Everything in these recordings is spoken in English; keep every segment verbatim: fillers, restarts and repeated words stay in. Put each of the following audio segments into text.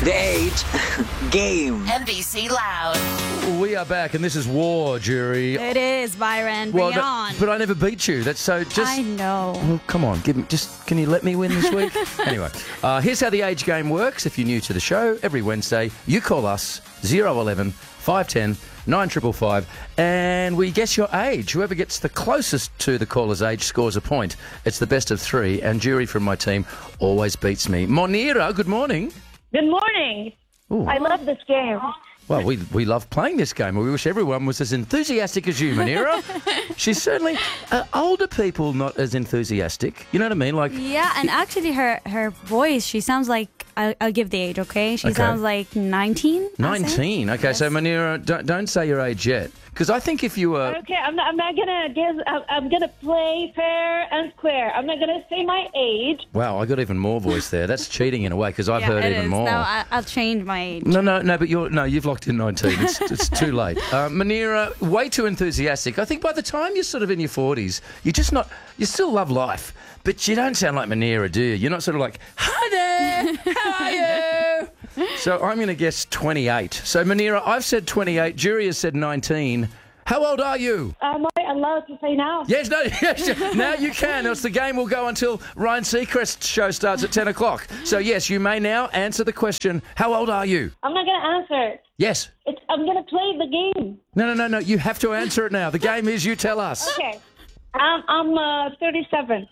The age game. N B C Loud. We are back, and this is war, Jury. It is, Byron. Bring Well, it no- on. but I never beat you. That's so. Just I know. Well, come on, give me just. Can you let me win this week? Anyway, uh, here's how the age game works. If you're new to the show, every Wednesday you call us zero eleven five ten nine five five, and we guess your age. Whoever gets the closest to the caller's age scores a point. It's the best of three, and Jury from my team always beats me. Monira, good morning. Good morning. Ooh. I love this game. Well, we we love playing this game. We wish everyone was as enthusiastic as you, Monira. She's certainly uh, older people not as enthusiastic. You know what I mean? Like, Yeah, and actually her, her voice, she sounds like, I'll, I'll give the age, okay? She Okay. sounds like nineteen. I'll say. nineteen. Okay, so Monira, don't, don't say your age yet. Because I think if you were... Okay, I'm not, I'm not gonna give. I'm, I'm gonna play fair and square. I'm not gonna say my age. Wow, I got even more voice there. That's cheating in a way because I've Yeah, heard it even is. more. No, I, I'll change my age. No, no, no, but you're no, you've locked in nineteen. It's, it's too late. Uh, Monira, way too enthusiastic. I think by the time you're sort of in your forties, you're just not. You still love life, but you don't sound like Monira, do you? You're not sort of like, hi there, how are you? So I'm going to guess twenty-eight. So Monira, I've said twenty-eight. Jury has said nineteen. How old are you? Am I allowed to say now? Yes, no, yes, now you can. Else the game will go until Ryan Seacrest's show starts at ten o'clock. So yes, you may now answer the question. How old are you? I'm not gonna answer it. Yes. It's, I'm gonna play the game. No, no, no, no. You have to answer it now. The game is you tell us. Okay. I'm I'm uh, thirty-seven.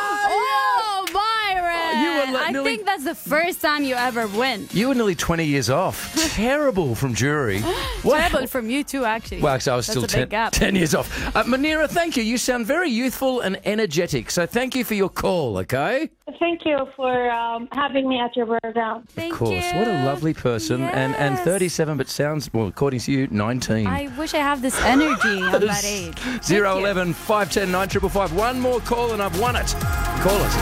Oh, Byron! you were like I nearly- think that's the first time you ever win. You were nearly twenty years off. Terrible from Jury. What? Terrible from you too, actually. Well, actually, I was That's still a ten, big gap. ten years off. Uh, Monira, thank you. You sound very youthful and energetic. So thank you for your call, okay? Thank you for um, having me at your program. Thank Of course. you. What a lovely person. And, and Yes. thirty-seven, but sounds, well, according to you, nineteen. I wish I have this energy on that age. Thank Zero you. eleven five ten nine five five. One more call and I've won it. Call us.